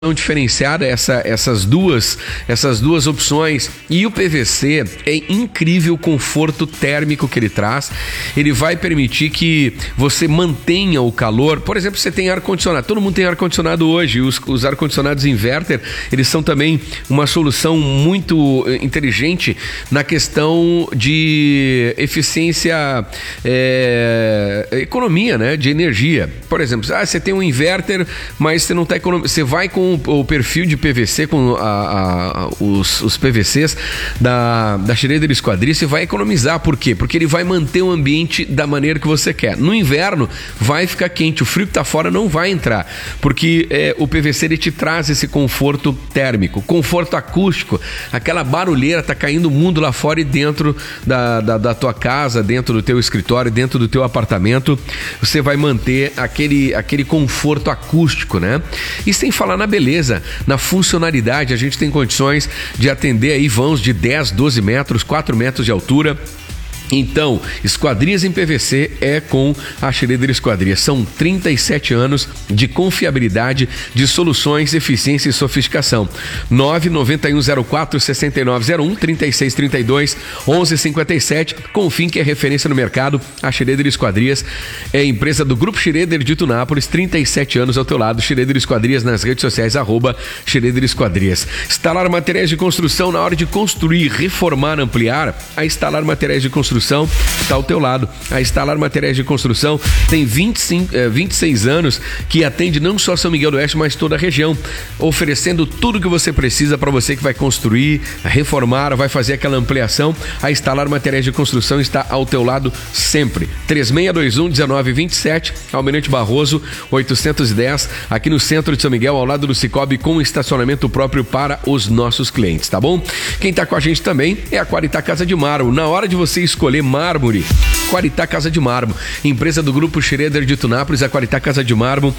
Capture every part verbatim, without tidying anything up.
diferenciada essa, essas duas essas duas opções. E o P V C é incrível o conforto térmico que ele traz. Ele vai permitir que você mantenha o calor. Por exemplo, você tem ar-condicionado, todo mundo tem ar-condicionado hoje. Os, os ar-condicionados inverter, eles são também uma solução muito inteligente na questão de eficiência, é, economia, né, de energia. Por exemplo, ah, você tem um inverter, mas você não está economizando, você vai com o perfil de P V C, com a, a, os, os P V Cs da, da Schroeder Esquadrias, você vai economizar. Por quê? Porque ele vai manter o ambiente da maneira que você quer. No inverno vai ficar quente, o frio que está fora não vai entrar, porque é, o P V C ele te traz esse conforto térmico, conforto acústico. Aquela barulheira tá caindo o mundo lá fora e dentro da, da, da tua casa, dentro do teu escritório, dentro do teu apartamento, você vai manter aquele, aquele conforto acústico, né? E sem falar na beleza, na funcionalidade. A gente tem condições de atender aí vãos de dez, doze metros, quatro metros de altura. Então, esquadrias em P V C é com a Schroeder Esquadrias. São trinta e sete anos de confiabilidade, de soluções, eficiência e sofisticação. nove nove um zero quatro seis nove zero um, trinta e seis trinta e dois, onze cinquenta e sete. Confim, que é referência no mercado. A Schroeder Esquadrias é empresa do Grupo Schroeder de Tunápolis. trinta e sete anos ao teu lado. Schroeder Esquadrias nas redes sociais, arroba Schroeder Esquadrias. Instalar materiais de construção na hora de construir, reformar, ampliar. A Instalar Materiais de Construção está ao teu lado. A Instalar Materiais de Construção tem vinte e cinco, vinte e seis anos, que atende não só São Miguel do Oeste, mas toda a região, oferecendo tudo o que você precisa para você que vai construir, reformar, vai fazer aquela ampliação. A Instalar Materiais de Construção está ao teu lado sempre. três seis dois um, um nove dois sete, Almirante Barroso oitocentos e dez, aqui no centro de São Miguel, ao lado do Cicobi, com estacionamento próprio para os nossos clientes, tá bom? Quem está com a gente também é a Qualitá Casa de Mármore. Na hora de você escolher mármore, Qualitá Casa de Mármore, empresa do Grupo Schroeder de Tunápolis. A Qualitá Casa de Mármore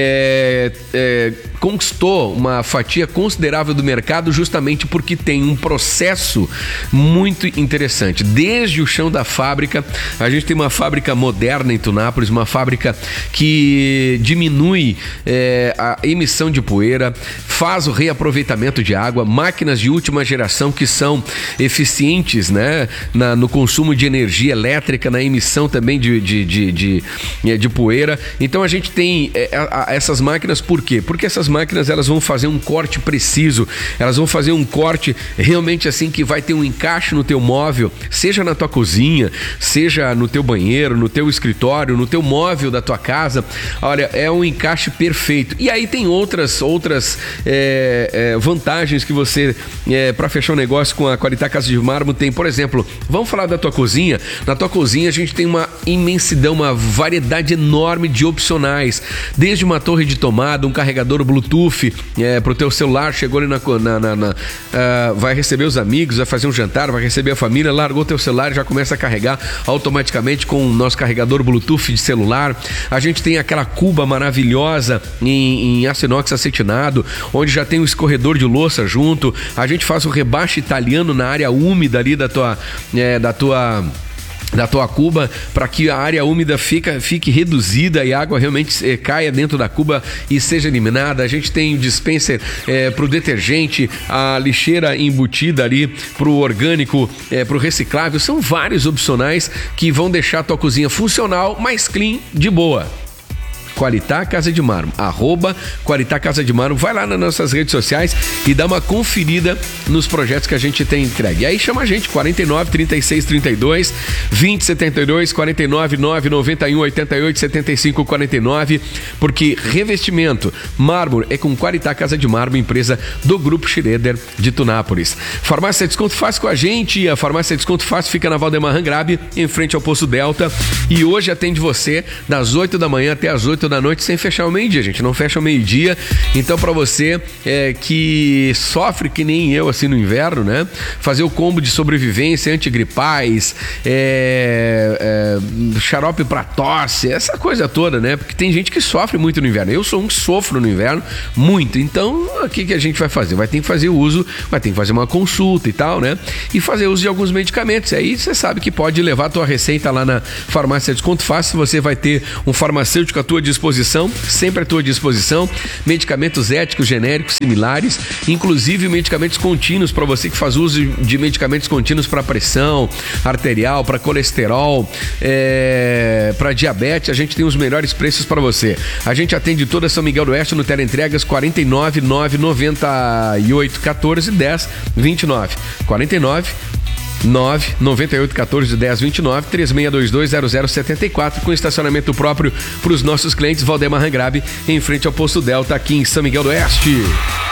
é, é, conquistou uma fatia considerável do mercado, justamente porque tem um processo muito interessante. Desde o chão da fábrica, a gente tem uma fábrica moderna em Tunápolis, uma fábrica que diminui é, a emissão de poeira, faz o reaproveitamento de água, máquinas de última geração que são eficientes, né, na, no consumo de energia elétrica, na emissão também de, de, de, de, de poeira. Então a gente tem é, a, a, essas máquinas. Por quê? Porque essas máquinas, elas vão fazer um corte preciso, elas vão fazer um corte realmente assim que vai ter um encaixe no teu móvel, seja na tua cozinha, seja no teu banheiro, no teu escritório, no teu móvel da tua casa. Olha, é um encaixe perfeito. E aí tem outras outras é, é, vantagens que você, é, para fechar o negócio com a Qualitá Casa de Mármore, tem. Por exemplo, vamos falar da tua cozinha. Na tua cozinha a gente tem uma imensidão, uma variedade enorme de opcionais, desde uma torre de tomada, um carregador Bluetooth é, pro teu celular, chegou ali na, na, na, na uh, vai receber os amigos, vai fazer um jantar, vai receber a família, largou teu celular, já começa a carregar automaticamente com o nosso carregador Bluetooth de celular. A gente tem aquela cuba maravilhosa em, em aço inox acetinado, onde já tem um escorredor de louça junto. A gente faz o rebaixe italiano na área úmida ali da tua é, da tua da tua cuba, para que a área úmida fica, fique reduzida e a água realmente eh, caia dentro da cuba e seja eliminada. A gente tem o dispenser eh, para o detergente, a lixeira embutida ali para o orgânico, eh, para o reciclável. São vários opcionais que vão deixar a tua cozinha funcional, mais clean, de boa. Qualitá Casa de Mármore, arroba Qualitá Casa de Mármore. Vai lá nas nossas redes sociais e dá uma conferida nos projetos que a gente tem entregue. E aí chama a gente, quarenta e nove, trinta e seis, trinta e dois, vinte, setenta e dois, quarenta e nove, nove, noventa e um, oitenta e oito, setenta e cinco, quarenta e nove, porque revestimento mármore é com Qualitá Casa de Mármore, empresa do Grupo Schroeder de Tunápolis. Farmácia Desconto Fácil com a gente. A Farmácia Desconto Fácil fica na Valdemar Rangrabe, em frente ao Poço Delta, e hoje atende você das oito da manhã até as oito da noite, sem fechar o meio-dia. A gente não fecha o meio-dia. Então, para você é, que sofre que nem eu assim no inverno, né, fazer o combo de sobrevivência, antigripais, é, é, xarope para tosse, essa coisa toda, né, porque tem gente que sofre muito no inverno. Eu sou um que sofro no inverno muito. Então, o que, que a gente vai fazer? Vai ter que fazer uso, vai ter que fazer uma consulta e tal, né, e fazer uso de alguns medicamentos. Aí você sabe que pode levar a tua receita lá na Farmácia Desconto Fácil. Você vai ter um farmacêutico à tua disposição disposição, sempre à tua disposição. Medicamentos éticos, genéricos, similares, inclusive medicamentos contínuos para você que faz uso de medicamentos contínuos para pressão arterial, para colesterol, é, para diabetes. A gente tem os melhores preços para você. A gente atende toda São Miguel do Oeste no Teleentregas quarenta e nove, nove noventa e oito, quatorze, dez, vinte e nove. quarenta e nove, nove noventa e oito, quatorze, dez, vinte e nove, três seis dois dois, zero zero sete quatro, com estacionamento próprio para os nossos clientes. Valdemar Rangrabe, em frente ao Posto Delta, aqui em São Miguel do Oeste.